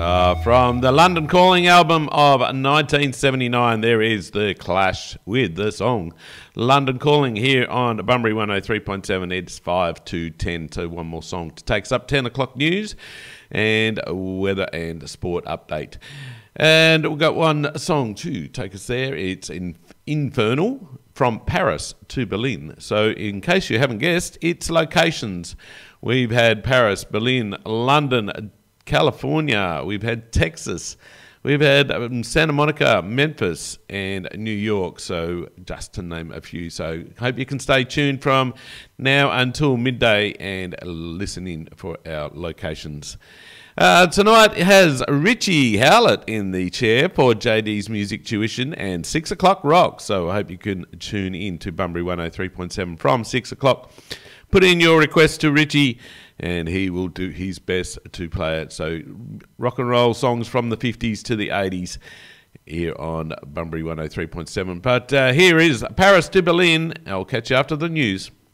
From the London Calling album of 1979, there is The Clash with the song London Calling here on Bunbury 103.7. It's 5 to 10, so one more song to take us up. 10 o'clock news and weather and sport update. And we've got one song to take us there. It's Infernal, from Paris to Berlin. So in case you haven't guessed, it's locations. We've had Paris, Berlin, London, California, we've had Texas, we've had Santa Monica, Memphis, and New York, so just to name a few. So hope you can stay tuned from now until midday and listen in for our locations. Tonight has Richie Howlett in the chair for JD's Music Tuition and 6 o'clock rock, so I hope you can tune in to Bunbury 103.7 from 6 o'clock. Put in your request to Richie and he will do his best to play it. So rock and roll songs from the 50s to the 80s here on Bunbury 103.7. But here is Paris to Berlin. I'll catch you after the news.